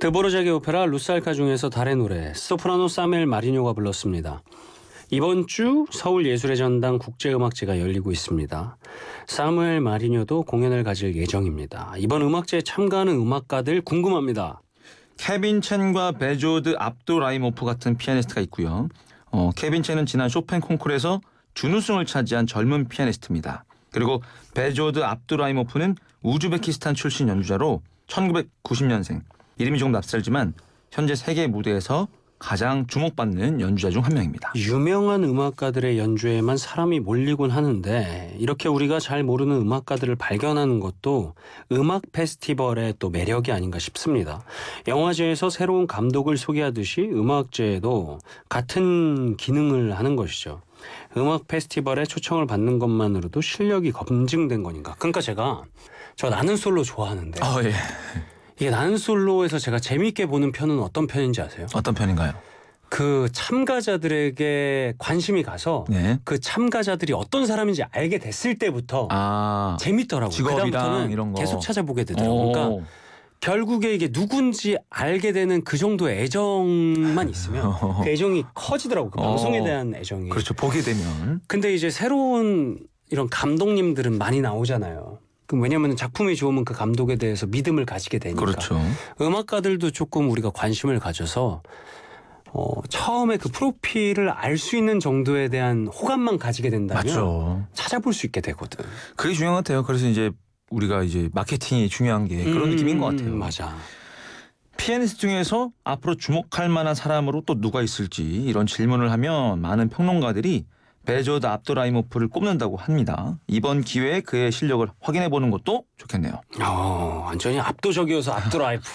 드보르자기 오페라 루살카 중에서 달의 노래 소프라노 사멜 마리뇨가 불렀습니다. 이번 주 서울예술의 전당 국제음악제가 열리고 있습니다. 사무엘 마리뇨도 공연을 가질 예정입니다. 이번 음악제에 참가하는 음악가들 궁금합니다. 케빈 첸과 베조드 압도라이모프 같은 피아니스트가 있고요. 케빈 첸은 지난 쇼팽 콩쿠르에서 준우승을 차지한 젊은 피아니스트입니다. 그리고 베조드 압도라이모프는 우즈베키스탄 출신 연주자로 1990년생. 이름이 조금 낯설지만 현재 세계 무대에서 가장 주목받는 연주자 중 한 명입니다. 유명한 음악가들의 연주에만 사람이 몰리곤 하는데 이렇게 우리가 잘 모르는 음악가들을 발견하는 것도 음악 페스티벌의 또 매력이 아닌가 싶습니다. 영화제에서 새로운 감독을 소개하듯이 음악제에도 같은 기능을 하는 것이죠. 음악 페스티벌에 초청을 받는 것만으로도 실력이 검증된 거니까. 그러니까 저 나는 솔로 좋아하는데 예. 이게 나는 솔로에서 제가 재미있게 보는 편은 어떤 편인지 아세요? 어떤 편인가요? 그 참가자들에게 관심이 가서 네. 그 참가자들이 어떤 사람인지 알게 됐을 때부터 재밌더라고요. 직업이랑 그다음부터는 이런 거 계속 찾아보게 되더라고요. 그러니까 결국에 이게 누군지 알게 되는 그 정도의 애정만 있으면 그 애정이 커지더라고요. 그 방송에 대한 애정이. 그렇죠. 보게 되면. 근데 이제 새로운 이런 감독님들은 많이 나오잖아요. 왜냐하면 작품이 좋으면 그 감독에 대해서 믿음을 가지게 되니까. 그렇죠. 음악가들도 조금 우리가 관심을 가져서 처음에 그 프로필을 알 수 있는 정도에 대한 호감만 가지게 된다면 맞죠. 찾아볼 수 있게 되거든. 그게 중요한 것 같아요. 그래서 이제 우리가 이제 마케팅이 중요한 게 그런 느낌인 것 같아요. 맞아. 피아니스트 중에서 앞으로 주목할 만한 사람으로 또 누가 있을지 이런 질문을 하면 많은 평론가들이 베조드 압도라이모프를 꼽는다고 합니다. 이번 기회에 그의 실력을 확인해보는 것도 좋겠네요. 완전히 압도적이어서 압도라이프.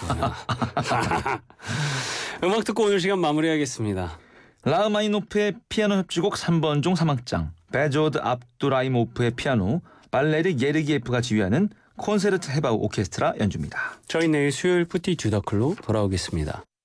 음악 듣고 오늘 시간 마무리하겠습니다. 라흐마니노프의 피아노 협주곡 3번 중 3악장, 베조드 압도라이모프의 피아노, 발레리 예르기예프가 지휘하는 콘세르트 헤바우 오케스트라 연주입니다. 저희 내일 수요일 뿌띠 듀더클로 돌아오겠습니다.